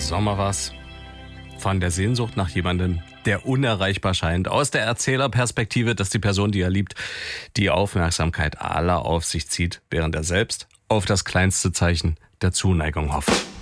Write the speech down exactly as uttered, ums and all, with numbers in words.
Sommer was. Von der Sehnsucht nach jemandem, der unerreichbar scheint. Aus der Erzählerperspektive, dass die Person, die er liebt, die Aufmerksamkeit aller auf sich zieht, während er selbst auf das kleinste Zeichen der Zuneigung hofft.